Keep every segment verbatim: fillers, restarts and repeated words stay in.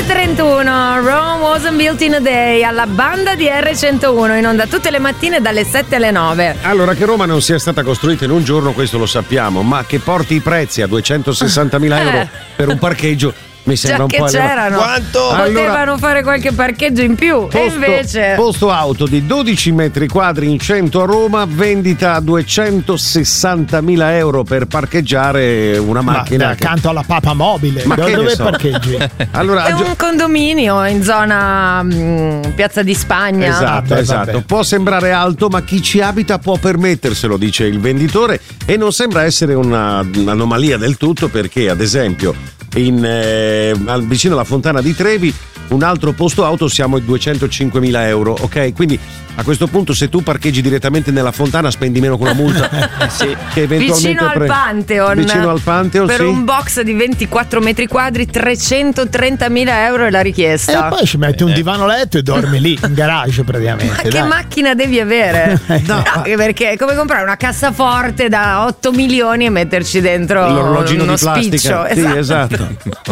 e trentuno, Rome wasn't built in a day, alla banda di erre centouno, in onda tutte le mattine dalle sette alle nove. Allora, che Roma non sia stata costruita in un giorno, questo lo sappiamo, ma che porti i prezzi a duecentosessantamila euro Eh. per un parcheggio mi sembra Già un che po' c'erano, Quanto? potevano Allora, fare qualche parcheggio in più. Posto, e invece posto auto di dodici metri quadri in centro a Roma, vendita a duecentosessantamila euro per parcheggiare una macchina. Ma, che- accanto alla Papa Mobile. Ma dove che ne dove so? parcheggi? Allora, è gio- un condominio in zona mh, Piazza di Spagna. Esatto, Ah, beh, esatto. vabbè. Può sembrare alto, ma chi ci abita può permetterselo, dice il venditore, e non sembra essere una- un'anomalia del tutto, perché ad esempio in, eh, al- vicino alla Fontana di Trevi un altro posto auto siamo ai duecentocinquemila euro, ok? Quindi a questo punto se tu parcheggi direttamente nella fontana spendi meno con la multa. Sì. Che eventualmente Vicino al pre- Pantheon, vicino al Pantheon, per sì. un box di ventiquattro metri quadri, trecentotrentamila euro è la E richiesta. poi ci metti un divano letto e dormi lì, in garage praticamente. Ma che dai. macchina devi avere? no, perché è come comprare una cassaforte da otto milioni e metterci dentro L'orologino uno di plastica. spiccio. Sì, esatto.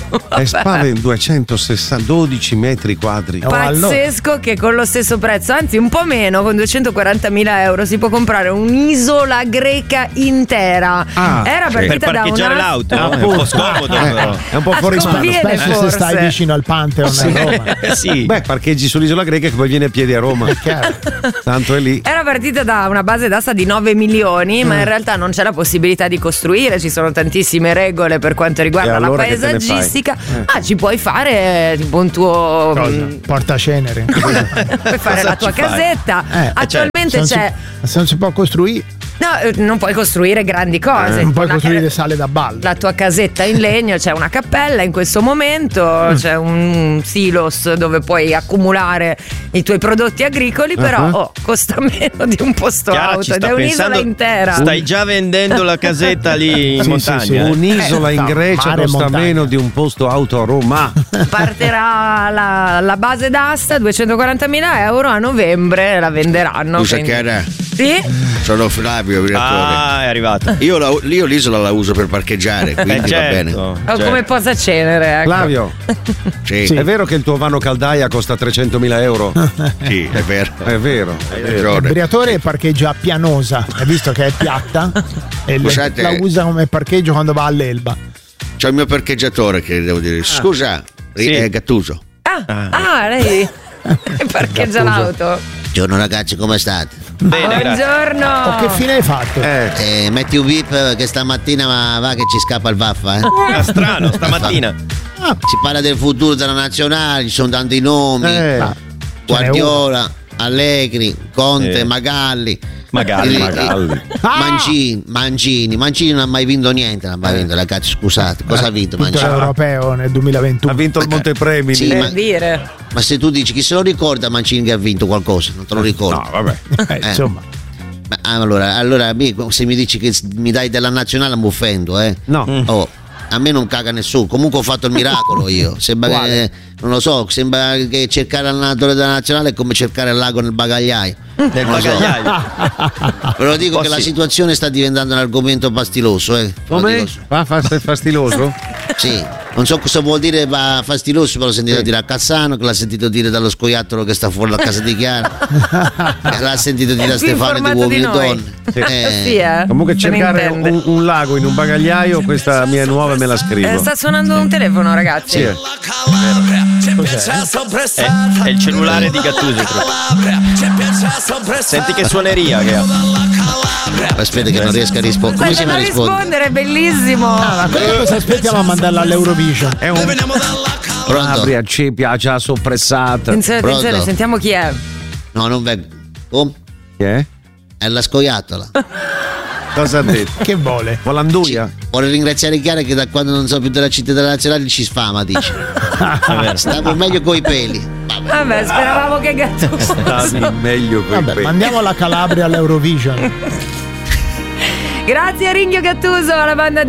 È spave duecentosessanta, dodici metri quadri. Oh, allora. Pazzesco che con lo stesso prezzo, anzi un po' meno, con duecentoquarantamila euro si può comprare un'isola greca intera. Ah, Era sì. Per partita da parcheggiare una... l'auto, è un Appunto. po' scomodo Eh, però. è un po' Ah, fuori conviene. mano. Specie se forse. stai vicino al Pantheon a Roma. Eh, sì. Beh, parcheggi sull'isola greca che poi vieni a piedi a Roma. Chiaro. Tanto è lì. Era partita da una base d'asta di nove milioni, Mm. ma in realtà non c'è la possibilità di costruire, ci sono tantissime regole per quanto riguarda E allora la che te ne paesaggistica. fai? Eh. Ah, ci puoi fare tipo un tuo Cosa? mm, Portacenere. puoi fare Cosa la tua ci fai? casetta. Eh, Attualmente Se non, si, c'è se non si può costruire, no, eh, non puoi costruire grandi cose. non puoi Una- costruire sale da ballo. la tua casetta in legno, c'è una cappella in questo momento, c'è un silos dove puoi accumulare i tuoi prodotti agricoli, però Uh-huh. oh, costa meno di un posto Chiara auto ci ed sta è un'isola pensando- intera. Stai già vendendo la casetta lì in Sì, montagna. sì, sì. eh? Un'isola Eh, in no, Grecia mare e costa montagna. meno di un posto auto a Roma. Partirà la, la base d'asta, duecentoquarantamila euro, a novembre la venderanno. Scusa quindi- Chiara, Sì? sono Flavio, direttore. Ah, è arrivato. Io, la- io l'isola la uso per parcheggiare, quindi Eh, va certo, bene. O certo. come posa cenere, ecco. Flavio, Sì, Sì. è vero che il tuo vano caldaia costa trecentomila euro? sì, è vero. È vero. Hai Il ragione. Briatore parcheggia a Pianosa, hai visto che è piatta e le- Scusate. la usa come parcheggio quando va all'Elba. C'è il mio parcheggiatore che devo dire. Scusa, Sì. è Gattuso. Ah, ah, lei parcheggia l'auto. Buongiorno ragazzi, come state? Bene, grazie. Buongiorno. Oh, che fine hai fatto? Eh, Eh, metti un bip che stamattina va, va che ci scappa il vaffa, eh. Ah, strano, stamattina. Si parla del futuro della nazionale, ci sono tanti nomi. eh. Ah, Guardiola, Allegri, Conte, Sì. Magalli. Magalli, Eh, Magalli. eh, Mancini, Mancini, Mancini non ha mai vinto niente, non ha mai vinto, ragazzi, scusate, cosa ha vinto tutto Mancini? europeo nel Ha duemilaventuno. vinto il Montepremi. Sì, Per ma- dire. Ma se tu dici chi se lo ricorda Mancini che ha vinto qualcosa, non te lo ricordi? No, vabbè. Eh, insomma, Ma, ah, allora, allora mi- se mi dici che mi dai della nazionale mi offendo, eh? No. Oh, a me non caga nessuno, comunque ho fatto il miracolo io. Sembra che, non lo so, sembra che cercare l'allenatore della nazionale è come cercare il lago nel bagagliaio. Nel Non lo so. bagagliaio. Ve lo dico Oh, che la sì. situazione sta diventando un argomento pastiloso, eh. Ve lo Come? dico. Va fa- fastiloso? Sì, non so cosa vuol dire va fastiloso, però l'ho sentito dire a Cassano, che l'ha sentito dire dallo scoiattolo che sta fuori dalla casa di Chiara, che l'ha sentito dire a Più Stefano di informato Uomini di e noi. Donne. Sì. Eh, Sì, eh. Comunque Se ne cercare intende. un, un lago in un bagagliaio, questa mia nuova me la scrivo. Eh, sta suonando un telefono, ragazzi. Sì, eh. È, è il cellulare di Gattuso. proprio. Senti che suoneria che ha. Aspetta che non riesco a rispondere. Come si Stai fa a a rispondere? rispondere, è bellissimo. ma quello cosa aspettiamo a mandarla all'Eurovision? È un Pronto? Abria, ci piace la soppressata. Attenzione, attenzione, Pronto? sentiamo chi è. No, non vengo. Oh, Chi è? è la scoiattola. Cosa ha detto? Che vuole? Volanduia? Vuole ringraziare Chiara che da quando non so più della città della nazionale ci sfama, dice. Stavo meglio coi peli. Vabbè, speravamo che Gattuso. Stavi meglio con Vabbè, mandiamo la Calabria all'Eurovision. Grazie a Ringhio Gattuso, alla banda di